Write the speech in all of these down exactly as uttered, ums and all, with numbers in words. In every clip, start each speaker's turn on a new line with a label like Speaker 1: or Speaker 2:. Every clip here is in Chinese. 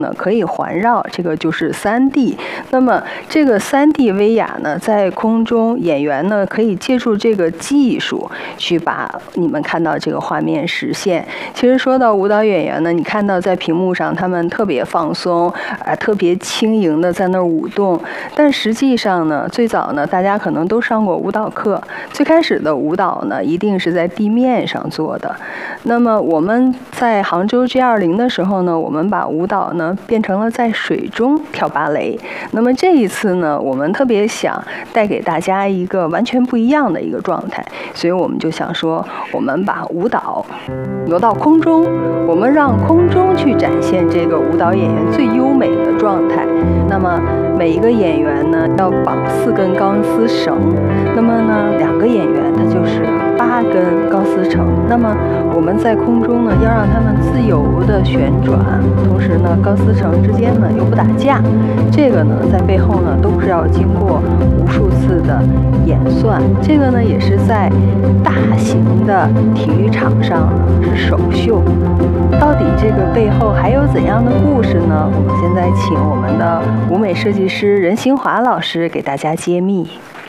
Speaker 1: 呢可以环绕，这个就是三 D。那么这个三 D 威亚呢，在空中演员呢可以借助这个技术去把你们看到这个画面实现。其实说到舞蹈演员呢，你看到在屏幕上他们特别放松，啊，特别轻盈的在那儿舞动，但实际上呢，最早呢，大家可能都上过舞蹈课，最开始的舞蹈呢，一定是在地面上做的。那么我们在杭州 G 二零 的时候呢，我们把舞蹈呢变成了在水中跳芭蕾。那么这一次呢，我们特别想带给大家一个完全不一样的一个状态，所以我们就想说，我们把舞蹈挪到空中，我们让空中去展现这个舞蹈演员最优美的状态。那么每一个演员呢要绑四根钢丝绳，那么呢两个演员他就是八根钢丝绳。那么我们在空中呢要让他们自由的旋转，同时呢钢丝绳之间呢又不打架，这个呢在背后呢都是要经过无数次的演算。这个呢也是在大型的体育场上呢是首秀。到底这个背后还有怎样的故事呢？我们现在请我们的舞美设计师任兴华老师给大家揭秘。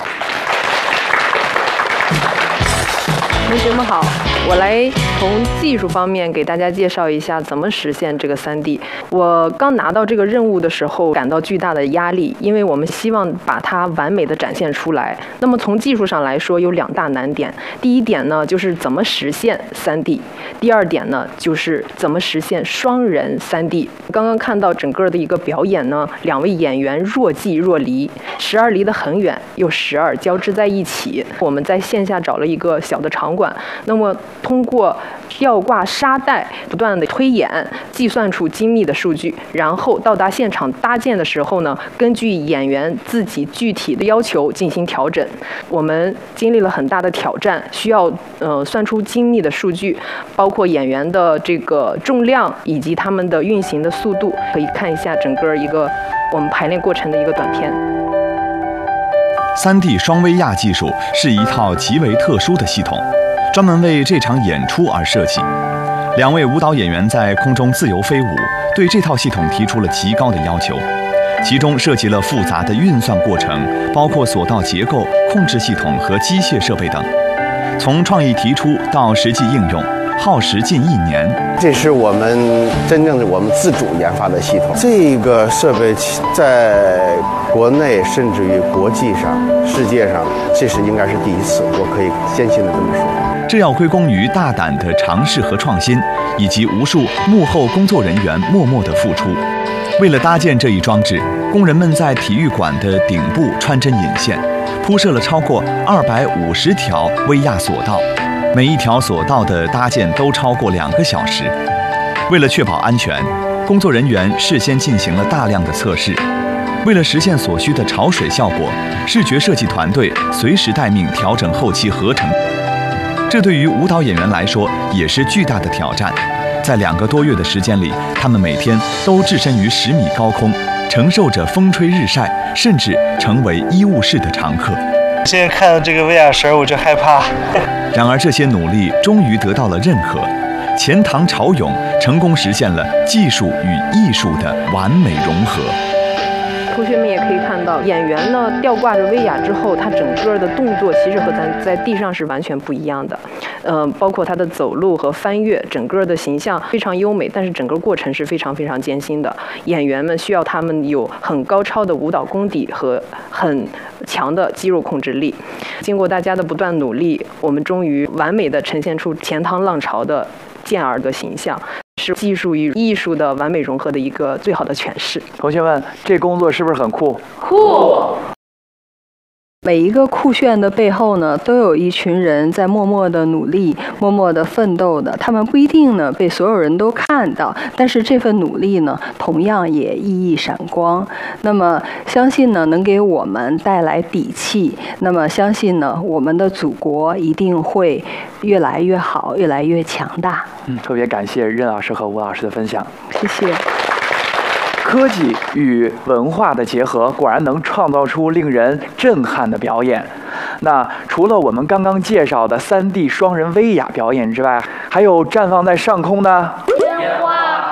Speaker 2: 同学们好，我来从技术方面给大家介绍一下怎么实现这个 三 D。我刚拿到这个任务的时候，感到巨大的压力，因为我们希望把它完美的展现出来。那么从技术上来说，有两大难点。第一点呢，就是怎么实现 三 D； 第二点呢，就是怎么实现双人 三 D。刚刚看到整个的一个表演呢，两位演员若即若离，时而离得很远，又时而交织在一起。我们在线下找了一个小的场馆，那么通过吊挂沙袋不断的推演，计算出精密的数据，然后到达现场搭建的时候呢，根据演员自己具体的要求进行调整。我们经历了很大的挑战，需要呃算出精密的数据，包括演员的这个重量以及他们的运行的速度。可以看一下整个一个我们排练过程的一个短片。
Speaker 3: 三 D 双威亚技术是一套极为特殊的系统，专门为这场演出而设计。两位舞蹈演员在空中自由飞舞，对这套系统提出了极高的要求，其中涉及了复杂的运算过程，包括索道结构、控制系统和机械设备等。从创意提出到实际应用，耗时近一年。
Speaker 4: 这是我们真正的我们自主研发的系统。这个设备在国内甚至于国际上、世界上，这是应该是第一次，我可以坚信的这么说。
Speaker 3: 这要归功于大胆的尝试和创新，以及无数幕后工作人员默默的付出。为了搭建这一装置，工人们在体育馆的顶部穿针引线，铺设了超过二百五十条威亚索道，每一条索道的搭建都超过两个小时。为了确保安全，工作人员事先进行了大量的测试。为了实现所需的潮水效果，视觉设计团队随时待命调整后期合成。这对于舞蹈演员来说也是巨大的挑战。在两个多月的时间里，他们每天都置身于十米高空，承受着风吹日晒，甚至成为医务室的常客。
Speaker 5: 现在看到这个威亚绳，我就害怕。
Speaker 3: 然而，这些努力终于得到了认可。钱塘潮涌成功实现了技术与艺术的完美融合。
Speaker 2: 同学们也可以看到，演员呢吊挂着威亚之后，他整个的动作其实和咱在地上是完全不一样的。呃，包括他的走路和翻越，整个的形象非常优美，但是整个过程是非常非常艰辛的。演员们需要他们有很高超的舞蹈功底和很强的肌肉控制力。经过大家的不断努力，我们终于完美的呈现出钱塘浪潮的健儿的形象。是技术与艺术的完美融合的一个最好的诠释。
Speaker 6: 同学们，这工作是不是很酷？
Speaker 2: 酷！
Speaker 1: 每一个酷炫的背后呢，都有一群人在默默的努力、默默的奋斗的。他们不一定呢被所有人都看到，但是这份努力呢，同样也熠熠闪光。那么，相信呢能给我们带来底气。那么，相信呢我们的祖国一定会越来越好，越来越强大。
Speaker 6: 嗯，特别感谢任老师和吴老师的分享，
Speaker 1: 谢谢。
Speaker 6: 科技与文化的结合，果然能创造出令人震撼的表演。那除了我们刚刚介绍的 三 D 双人威亚表演之外，还有绽放在上空的烟花。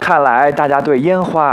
Speaker 6: 看来大家对烟花